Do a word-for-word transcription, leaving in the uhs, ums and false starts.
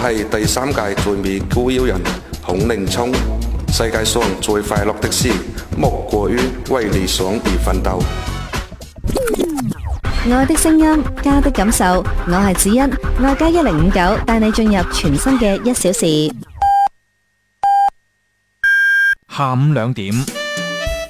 係第三屆最美孤妖人孔令聰。世界上最快樂的事，莫過於為理想而奮鬥。 愛的聲音，家的感受，我係子欣，愛加一零五九，帶你進入全新嘅一小時。 下午兩點。